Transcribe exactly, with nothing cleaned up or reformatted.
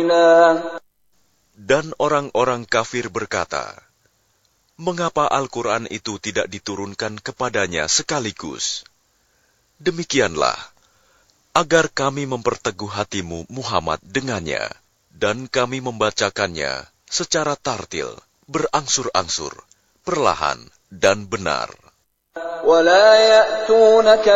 Dan orang-orang kafir berkata, "Mengapa Al-Quran itu tidak diturunkan kepadanya sekaligus?" Demikianlah, agar kami memperteguh hatimu Muhammad dengannya, dan kami membacakannya secara tartil, berangsur-angsur, perlahan dan benar.